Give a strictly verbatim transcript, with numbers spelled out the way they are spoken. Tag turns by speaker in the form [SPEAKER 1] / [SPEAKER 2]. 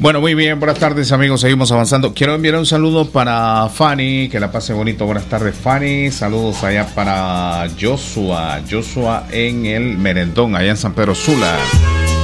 [SPEAKER 1] Bueno, muy bien, buenas tardes amigos, seguimos avanzando. Quiero enviar un saludo para Fanny, que la pase bonito. Buenas tardes Fanny, saludos allá para Joshua, Joshua en el Merendón, allá en San Pedro Sula.